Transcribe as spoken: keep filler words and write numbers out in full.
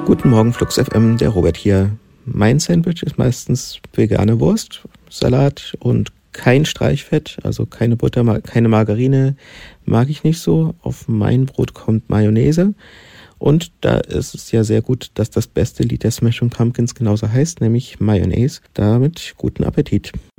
Guten Morgen, Flux F M, der Robert hier. Mein Sandwich ist meistens vegane Wurst, Salat und kein Streichfett, also keine Butter, ma- keine Margarine, mag ich nicht so. Auf mein Brot kommt Mayonnaise. Und da ist es ja sehr gut, dass das beste Lied der Smashing Pumpkins genauso heißt, nämlich Mayonnaise. Damit guten Appetit.